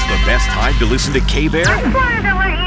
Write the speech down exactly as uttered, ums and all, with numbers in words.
the best time to listen to K-Bear? I just wanted to let you